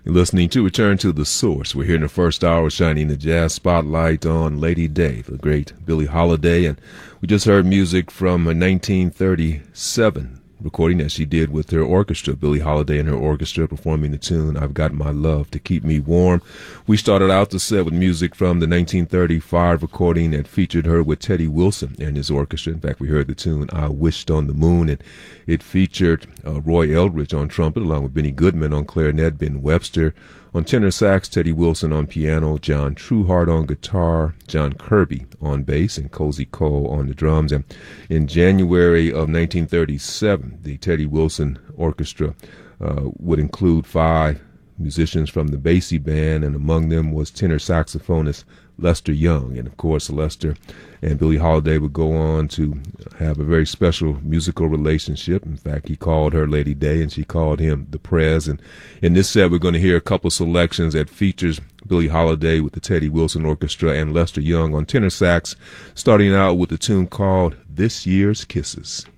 You're listening to Return to the Source. We're here in the first hour shining the jazz spotlight on Lady Day, the great Billie Holiday, and we just heard music from a 1937 recording that she did with her orchestra, Billie Holiday and her orchestra performing the tune I've Got My Love to Keep Me Warm. We started out the set with music from the 1935 recording that featured her with Teddy Wilson and his orchestra. In fact, we heard the tune I Wished on the Moon, and it featured Roy Eldridge on trumpet along with Benny Goodman on clarinet, Ben Webster on tenor sax, Teddy Wilson on piano, John Trueheart on guitar, John Kirby on bass, and Cozy Cole on the drums. And in January of 1937, the Teddy Wilson Orchestra would include 5 musicians from the Basie Band, and among them was tenor saxophonist Lester Young. And of course, Lester and Billie Holiday would go on to have a very special musical relationship. In fact, he called her Lady Day and she called him the Prez. And in this set, we're going to hear a couple selections that features Billie Holiday with the Teddy Wilson Orchestra and Lester Young on tenor sax, starting out with a tune called This Year's Kisses.